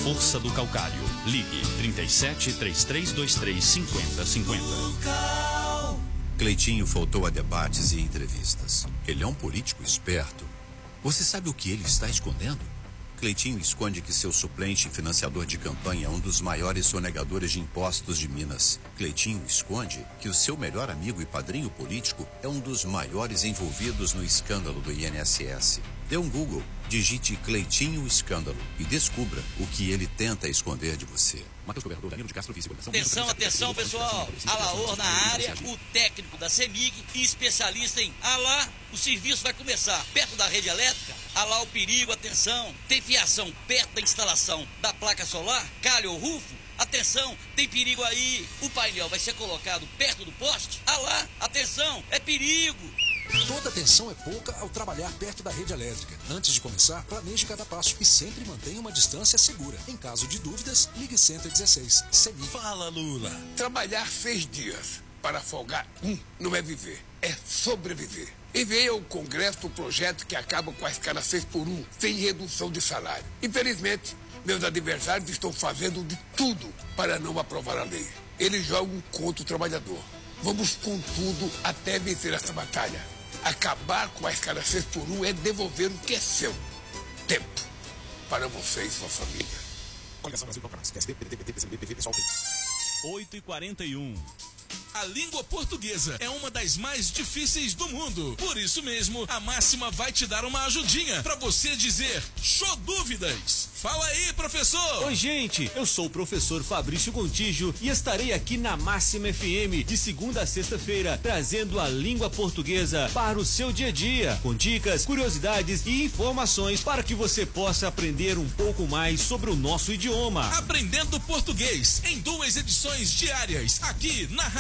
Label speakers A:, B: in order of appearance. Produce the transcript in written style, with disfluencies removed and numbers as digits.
A: força do calcário. Ligue 37 3323 5050.
B: Cleitinho faltou a debates e entrevistas. Ele é um político esperto. Você sabe o que ele está escondendo? Cleitinho esconde que seu suplente e financiador de campanha é um dos maiores sonegadores de impostos de Minas. Cleitinho esconde que o seu melhor amigo e padrinho político é um dos maiores envolvidos no escândalo do INSS. Dê um Google, digite Cleitinho Escândalo e descubra o que ele tenta esconder de você.
C: Atenção, pessoal. Alaor na área, o técnico da CEMIG e especialista em Alá, o serviço vai começar perto da rede elétrica. Alá o perigo, atenção. Tem fiação perto da instalação da placa solar, calha ou rufo? Atenção, tem perigo aí. O painel vai ser colocado perto do poste? Alá, atenção, é perigo.
D: Toda atenção é pouca ao trabalhar perto da rede elétrica. Antes de começar, planeje cada passo e sempre mantenha uma distância segura. Em caso de dúvidas, ligue 116. CEMIG.
E: Fala, Lula.
F: Trabalhar 6 dias para folgar não é viver, é sobreviver. Enviei ao Congresso o projeto que acaba com a escala 6x1, sem redução de salário. Infelizmente, meus adversários estão fazendo de tudo para não aprovar a lei. Eles jogam contra o trabalhador. Vamos com tudo até vencer essa batalha. Acabar com a escala 6x1 é devolver o que é seu. Tempo. Para você e sua família.
E: Coligação Brasil Procurados. PSD, PDT, PT, PCB, PV, PSOL.
A: 8h41.
E: A língua portuguesa é uma das mais difíceis do mundo. Por isso mesmo, a Máxima vai te dar uma ajudinha para você dizer show dúvidas. Fala aí, professor!
G: Oi, gente, eu sou o professor Fabrício Gontijo e estarei aqui na Máxima FM de segunda a sexta-feira, trazendo a língua portuguesa para o seu dia a dia, com dicas, curiosidades e informações para que você possa aprender um pouco mais sobre o nosso idioma.
E: Aprendendo português em 2 edições diárias, aqui na